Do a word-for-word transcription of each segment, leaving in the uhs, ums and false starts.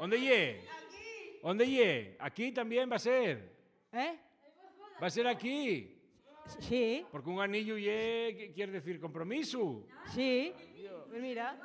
¿Dónde ye? ¿Dónde ye? Aquí también va a ser. ¿Eh? Va a ser aquí. Sí, Porque un anillo ye, ¿qué quiere decir? Compromiso. sí. Pues mira.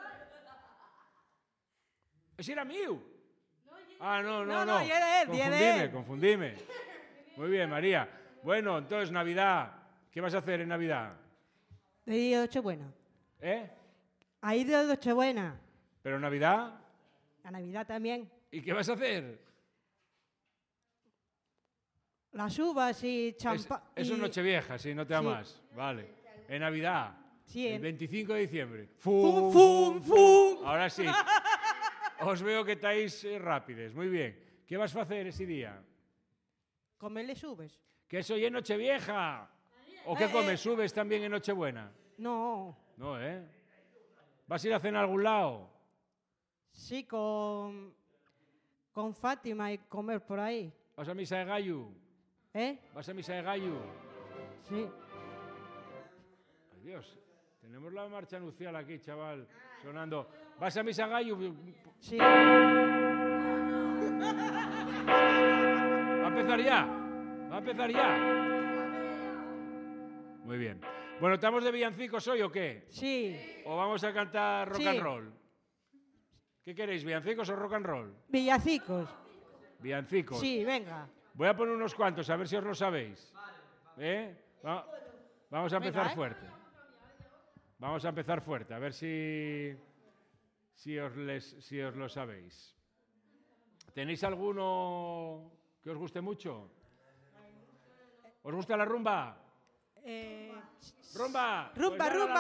¿Ese era mío? Ah, no, No, no, no, no. ye de él, ye de Confundime, él. confundime. Muy bien, María. Bueno, entonces, Navidad. ¿Qué vas a hacer en Navidad? De día de Nochebuena. ¿Eh? Ahí de Nochebuena. ¿Pero Navidad? La Navidad también. ¿Y qué vas a hacer? Las uvas y Es, champán. eso es Nochevieja, sí, no te Sí. amas. Vale. En Navidad. Sí, El en- veinticinco de diciembre. ¡Fum, fum, fum! Ahora sí. Os veo que estáis eh, rápides. Muy bien. ¿Qué vas a hacer ese día? Comerle subes. Que eso ya es Nochevieja. ¿O qué Eh, comes? eh. ¿Subes también en Nochebuena? No. No, ¿eh? ¿Vas a ir a cenar a algún lado? Sí, con, con Fátima y comer por ahí. ¿Vas a misa de gallo? ¿Eh? ¿Vas a misa de gallo? Sí. Ay, Dios, tenemos la marcha nupcial aquí, chaval, sonando. ¿Vas a misa de gallo? Sí. ¿Va a empezar ya? ¿Va a empezar ya? Muy bien. Bueno, ¿estamos de villancicos hoy o qué? Sí. ¿O vamos a cantar rock Sí. and roll? ¿Qué queréis, villancicos o rock and roll? Villacicos. Villancicos. Sí, venga. Voy a poner unos cuantos, a ver si os lo sabéis. ¿Eh? Va- Vamos a empezar Venga, ¿eh? fuerte. Vamos a empezar fuerte, a ver si, si, os les- si os lo sabéis. ¿Tenéis alguno que os guste mucho? ¿Os gusta la rumba? Eh, ¡Rumba! rumba, Pues nada, rumba.